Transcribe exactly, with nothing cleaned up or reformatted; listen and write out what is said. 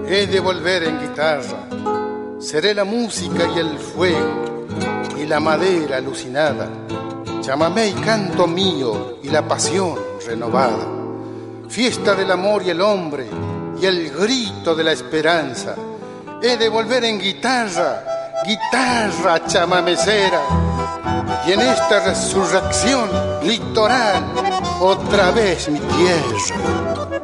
he de volver en guitarra. Seré la música y el fuego y la madera alucinada, chamamé y canto mío y la pasión renovada, fiesta del amor y el hombre y el grito de la esperanza. He de volver en guitarra, guitarra chamamecera, y en esta resurrección litoral otra vez mi tierra.